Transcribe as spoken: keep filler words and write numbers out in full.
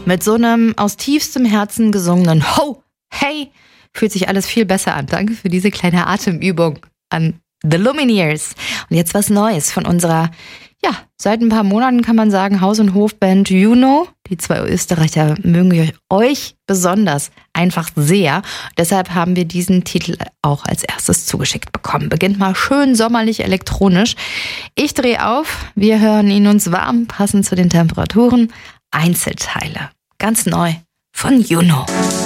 Mit so einem aus tiefstem Herzen gesungenen Ho, hey, fühlt sich alles viel besser an. Danke für diese kleine Atemübung an The Lumineers. Und jetzt was Neues von unserer, ja, seit ein paar Monaten kann man sagen, Haus- und Hofband Juno. Die zwei Österreicher mögen euch besonders, einfach sehr. Deshalb haben wir diesen Titel auch als erstes zugeschickt bekommen. Beginnt mal schön sommerlich elektronisch. Ich drehe auf, wir hören ihn uns warm, passend zu den Temperaturen. Einzelteile, ganz neu von Juno.